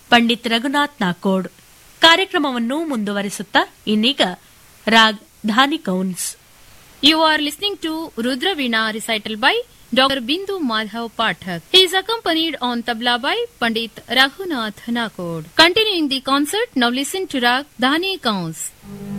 ಪಂಡಿತ್ ರಘುನಾಥ್ ನಾಕೋಡ್. ಕಾರ್ಯಕ್ರಮವನ್ನು ಮುಂದುವರಿಸುತ್ತಾ ಇನ್ನೀಗ ರಾಗ್ ಧಾನಿ ಕೌನ್ಸ್. You are listening to Rudraveena recital by Dr. Bindu Madhav Pathak. He is accompanied on tabla by Pandit Raghunath Nakod. Continuing the concert, now listen to Rag Dhani Kaunse.